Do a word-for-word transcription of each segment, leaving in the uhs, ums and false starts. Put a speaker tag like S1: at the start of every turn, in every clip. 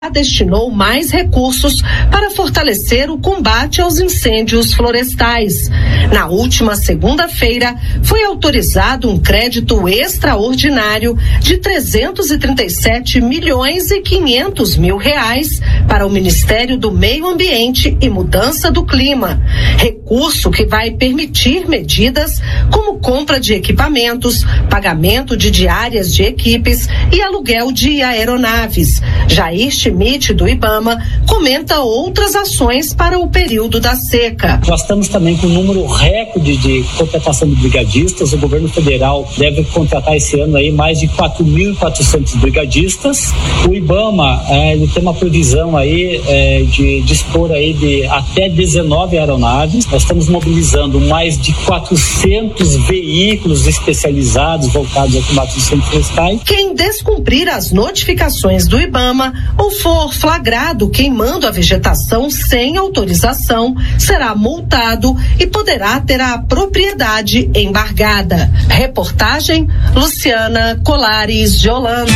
S1: destinou mais recursos para fortalecer o combate aos incêndios florestais. Na última segunda-feira, foi autorizado um crédito extraordinário de trezentos e trinta e sete milhões e quinhentos mil reais para o Ministério do Meio Ambiente e Mudança do Clima. Recurso que vai permitir medidas como compra de equipamentos, pagamento de diárias de equipes e aluguel de aeronaves. Jair Schmidt, do IBAMA, comenta outras ações para o período da seca.
S2: Nós estamos também com um número recorde de contratação de brigadistas. O governo federal deve contratar esse ano aí mais de quatro mil e quatrocentos brigadistas. O IBAMA é, ele tem uma previsão aí é, de dispor aí de até dezenove aeronaves. Nós estamos mobilizando mais de quatrocentos veículos especializados voltados ao combate dos incêndios florestais.
S1: Quem descumprir as notificações do IBAMA ou for flagrado queimando a vegetação sem autorização, será multado e poderá ter a propriedade embargada. Reportagem Luciana Colares de Holanda.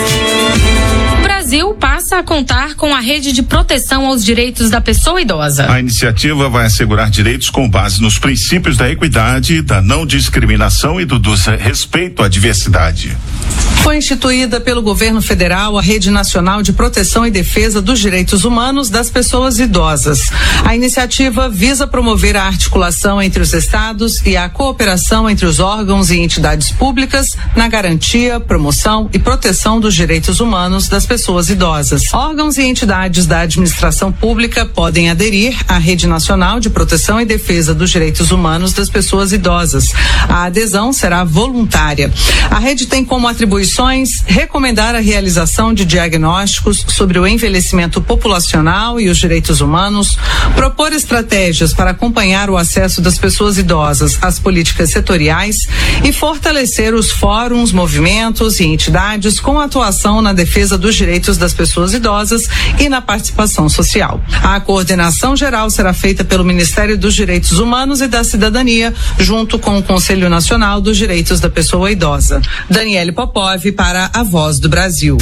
S3: O Brasil passa a contar com a rede de proteção aos direitos da pessoa idosa.
S4: A iniciativa vai assegurar direitos com base nos princípios da equidade, da não discriminação e do, do respeito à diversidade.
S5: Foi instituída pelo governo federal a Rede Nacional de Proteção e Defesa dos Direitos Humanos das Pessoas Idosas. A iniciativa visa promover a articulação entre os estados e a cooperação entre os órgãos e entidades públicas na garantia, promoção e proteção dos direitos humanos das pessoas idosas. Órgãos e entidades da administração pública podem aderir à Rede Nacional de Proteção e Defesa dos Direitos Humanos das Pessoas Idosas. A adesão será voluntária. A rede tem como atribuições recomendar a realização de diagnósticos sobre o envelhecimento populacional e os direitos humanos, propor estratégias para acompanhar o acesso das pessoas idosas às políticas setoriais e fortalecer os fóruns, movimentos e entidades com atuação na defesa dos direitos das pessoas idosas e na participação social. A coordenação geral será feita pelo Ministério dos Direitos Humanos e da Cidadania, junto com o Conselho Nacional dos Direitos da Pessoa Idosa. Daniele Popov para a Voz do Brasil.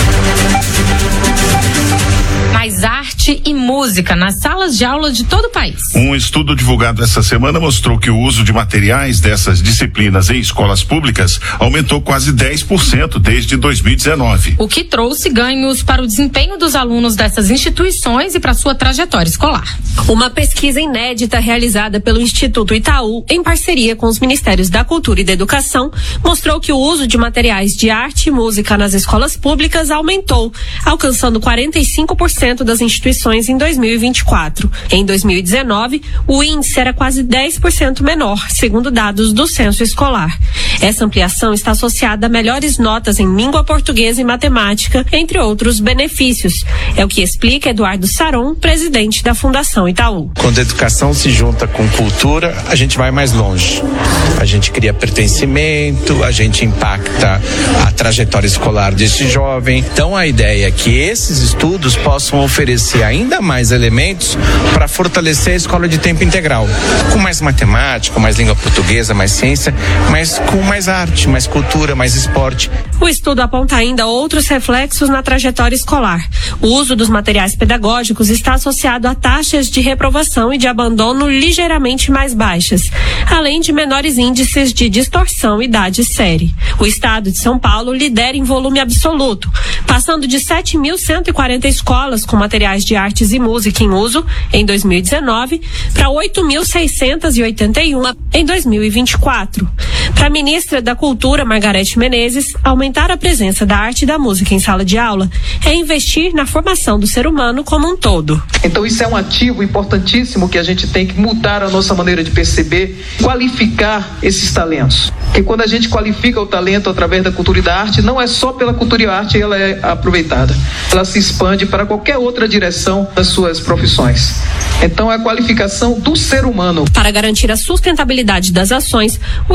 S3: Mais arte e música nas salas de aula de todo o país.
S4: Um estudo divulgado essa semana mostrou que o uso de materiais dessas disciplinas em escolas públicas aumentou quase dez por cento desde dois mil e dezenove.
S3: O que trouxe ganhos para o desempenho dos alunos dessas instituições e para sua trajetória escolar.
S6: Uma pesquisa inédita realizada pelo Instituto Itaú, em parceria com os Ministérios da Cultura e da Educação, mostrou que o uso de materiais de arte e música nas escolas públicas aumentou, alcançando quarenta e cinco por cento das instituições em dois mil e vinte e quatro. Em dois mil e dezenove, o índice era quase dez por cento menor, segundo dados do censo escolar. Essa ampliação está associada a melhores notas em língua portuguesa e matemática, entre outros benefícios. É o que explica Eduardo Saron, presidente da Fundação Itaú.
S7: Quando a educação se junta com cultura, a gente vai mais longe. A gente cria pertencimento, a gente impacta a trajetória escolar desse jovem. Então a ideia é que esses estudos possam oferecer ainda mais elementos para fortalecer a escola de tempo integral, com mais matemática, mais língua portuguesa, mais ciência, mas com mais arte, mais cultura, mais esporte.
S6: O estudo aponta ainda outros reflexos na trajetória escolar. O uso dos materiais pedagógicos está associado a taxas de reprovação e de abandono ligeiramente mais baixas, além de menores índices de distorção idade-série. O estado de São Paulo lidera em volume absoluto, passando de sete mil cento e quarenta escolas com materiais de artes e música em uso em dois mil e dezenove para oito mil seiscentos e oitenta e um em dois mil e vinte e quatro. Para a ministra da Cultura, Margarete Menezes, aumentar a presença da arte e da música em sala de aula é investir na formação do ser humano como um todo.
S8: Então isso é um ativo importantíssimo que a gente tem que mudar a nossa maneira de perceber, qualificar esses talentos. Porque quando a gente qualifica o talento através da cultura e da arte, não é só pela cultura e arte ela é aproveitada. Ela se expande para qualquer outra direção das suas profissões. Então é a qualificação do ser humano.
S6: Para garantir a sustentabilidade das ações, o estudo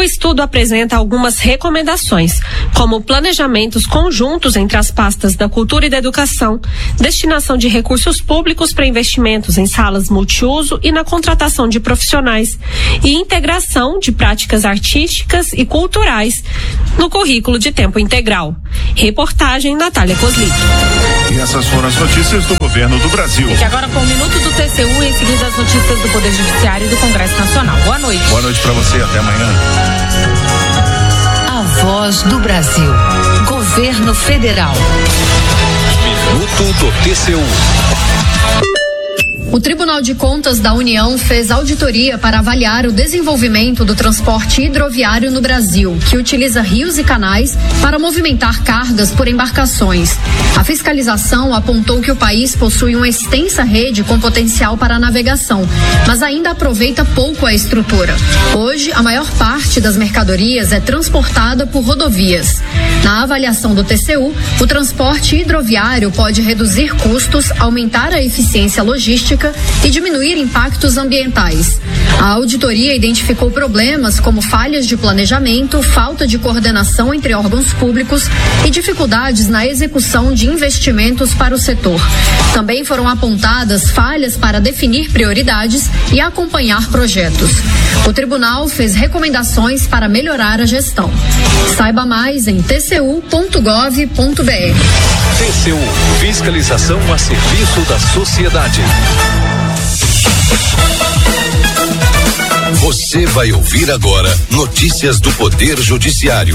S6: apresenta algumas recomendações, como planejamentos conjuntos entre as pastas da Cultura e da Educação, destinação de recursos públicos para investimentos em salas multiuso e na contratação de profissionais, e integração de práticas artísticas e culturais no currículo de tempo integral. Reportagem Natália Coslito.
S4: E essas foram as notícias do governo do Brasil.
S3: E agora com o Minuto do T C U e em seguida as notícias do Poder Judiciário e do Congresso Nacional. Boa noite.
S4: Boa noite para você, até amanhã.
S9: A Voz do Brasil. Governo Federal.
S10: Minuto do T C U.
S11: O Tribunal de Contas da União fez auditoria para avaliar o desenvolvimento do transporte hidroviário no Brasil, que utiliza rios e canais para movimentar cargas por embarcações. A fiscalização apontou que o país possui uma extensa rede com potencial para a navegação, mas ainda aproveita pouco a estrutura. Hoje, a maior parte das mercadorias é transportada por rodovias. Na avaliação do T C U, o transporte hidroviário pode reduzir custos, aumentar a eficiência logística e diminuir impactos ambientais. A auditoria identificou problemas como falhas de planejamento, falta de coordenação entre órgãos públicos e dificuldades na execução de investimentos para o setor. Também foram apontadas falhas para definir prioridades e acompanhar projetos. O tribunal fez recomendações para melhorar a gestão. Saiba mais em t c u ponto gov ponto b r.
S10: T C U, fiscalização a serviço da sociedade. Você vai ouvir agora notícias do Poder Judiciário.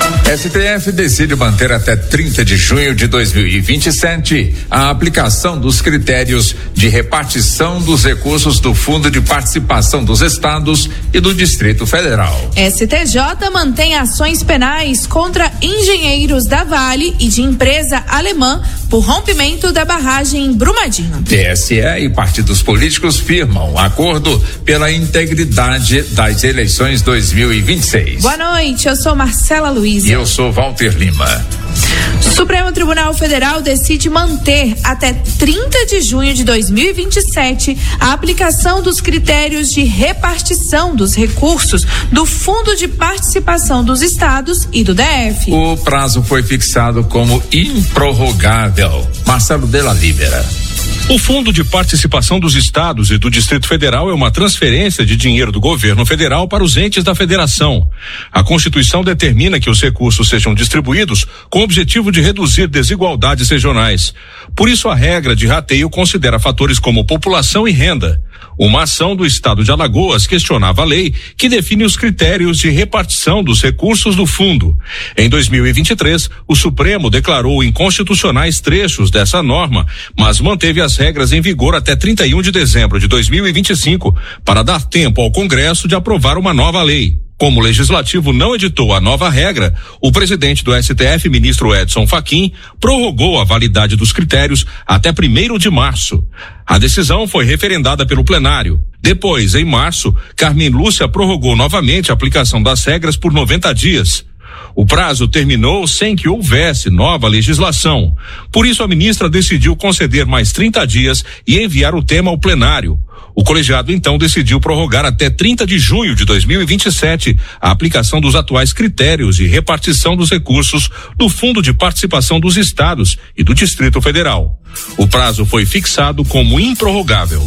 S12: S T F decide manter até trinta de junho de dois mil e vinte e sete a aplicação dos critérios de repartição dos recursos do Fundo de Participação dos Estados e do Distrito Federal.
S13: S T J mantém ações penais contra engenheiros da Vale e de empresa alemã por rompimento da barragem em Brumadinho.
S12: T S E e partidos políticos firmam acordo pela integridade das eleições dois mil e vinte e seis.
S13: Boa noite, eu sou Marcela Luiza.
S12: E eu sou Walter Lima.
S13: Supremo Tribunal Federal decide manter até trinta de junho de dois mil e vinte e sete a aplicação dos critérios de repartição dos recursos do Fundo de Participação dos Estados e do D F.
S12: O prazo foi fixado como improrrogável. Marcelo Della Libera.
S14: O Fundo de Participação dos Estados e do Distrito Federal é uma transferência de dinheiro do governo federal para os entes da federação. A Constituição determina que os recursos sejam distribuídos com o objetivo de reduzir desigualdades regionais. Por isso, a regra de rateio considera fatores como população e renda. Uma ação do estado de Alagoas questionava a lei que define os critérios de repartição dos recursos do fundo. Em dois mil e vinte e três, o Supremo declarou inconstitucionais trechos dessa norma, mas manteve as regras em vigor até trinta e um de dezembro de dois mil e vinte e cinco para dar tempo ao Congresso de aprovar uma nova lei. Como o Legislativo não editou a nova regra, o presidente do S T F, ministro Edson Fachin, prorrogou a validade dos critérios até primeiro de março. A decisão foi referendada pelo plenário. Depois, em março, Carmen Lúcia prorrogou novamente a aplicação das regras por noventa dias. O prazo terminou sem que houvesse nova legislação. Por isso, a ministra decidiu conceder mais trinta dias e enviar o tema ao plenário. O colegiado então decidiu prorrogar até trinta de junho de dois mil e vinte e sete a aplicação dos atuais critérios de repartição dos recursos do Fundo de Participação dos Estados e do Distrito Federal. O prazo foi fixado como improrrogável.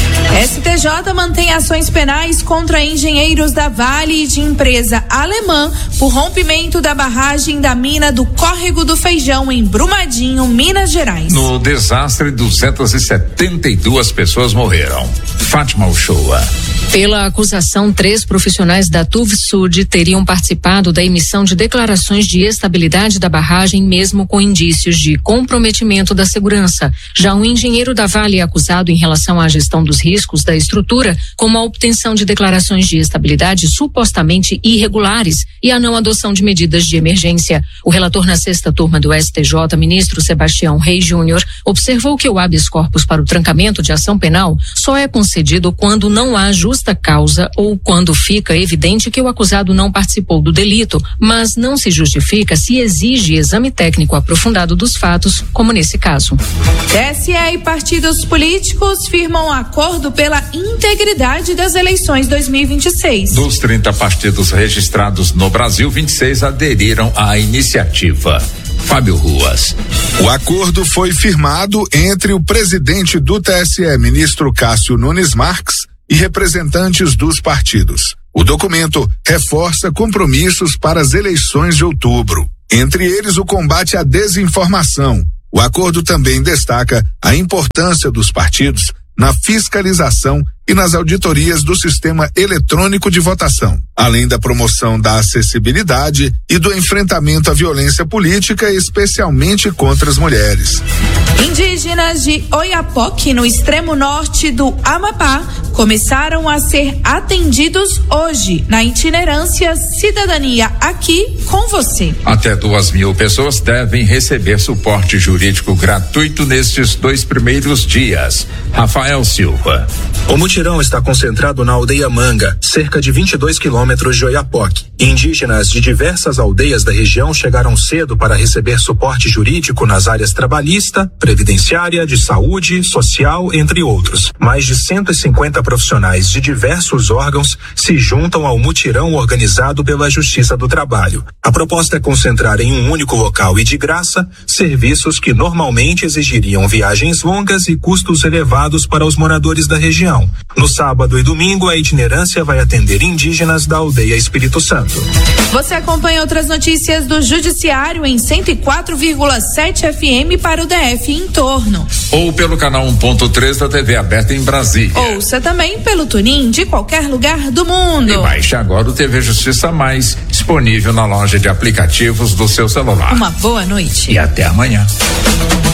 S13: S T J mantém ações penais contra engenheiros da Vale e de empresa alemã por rompimento da barragem da mina do Córrego do Feijão em Brumadinho, Minas Gerais.
S12: No desastre, duzentas e setenta e duas pessoas morreram. Fátima Uchoa.
S15: Pela acusação, três profissionais da Tuvsud teriam participado da emissão de declarações de estabilidade da barragem, mesmo com indícios de comprometimento da segurança. Já um engenheiro da Vale é acusado em relação à gestão dos riscos da estrutura, como a obtenção de declarações de estabilidade supostamente irregulares e a não adoção de medidas de emergência. O relator na sexta turma do S T J, ministro Sebastião Reis Júnior, observou que o habeas corpus para o trancamento de ação penal só é concedido quando não há justa causa ou quando fica evidente que o acusado não participou do delito, mas não se justifica se exige exame técnico aprofundado dos fatos, como nesse caso.
S13: T S E e partidos políticos firmam acordo pela integridade das eleições dois mil e vinte e seis.
S12: Dos trinta partidos registrados no Brasil, vinte e seis aderiram à iniciativa. Fábio Ruas.
S16: O acordo foi firmado entre o presidente do T S E, ministro Cássio Nunes Marques, e representantes dos partidos. O documento reforça compromissos para as eleições de outubro, entre eles o combate à desinformação. O acordo também destaca a importância dos partidos na fiscalização e nas auditorias do sistema eletrônico de votação, além da promoção da acessibilidade e do enfrentamento à violência política, especialmente contra as mulheres.
S13: Indígenas de Oiapoque, no extremo norte do Amapá, começaram a ser atendidos hoje na itinerância Cidadania Aqui com Você.
S12: Até duas mil pessoas devem receber suporte jurídico gratuito nestes dois primeiros dias. Rafael Silva.
S17: O mutirão está concentrado na aldeia Manga, cerca de vinte e dois quilômetros de Oiapoque. Indígenas de diversas aldeias da região chegaram cedo para receber suporte jurídico nas áreas trabalhista, previdenciária, de saúde, social, entre outros. Mais de cento e cinquenta profissionais de diversos órgãos se juntam ao mutirão organizado pela Justiça do Trabalho. A proposta é concentrar em um único local e de graça serviços que normalmente exigiriam viagens longas e custos elevados para os moradores da região. No sábado e domingo, a itinerância vai atender indígenas da aldeia Espírito Santo.
S13: Você acompanha outras notícias do Judiciário em cento e quatro vírgula sete F M para o D F e em torno.
S12: Ou pelo canal um ponto três da T V aberta em Brasília.
S13: Ouça também pelo TuneIn de qualquer lugar do mundo.
S12: E baixe agora o T V Justiça Mais, disponível na loja de aplicativos do seu celular.
S13: Uma boa noite.
S12: E até amanhã.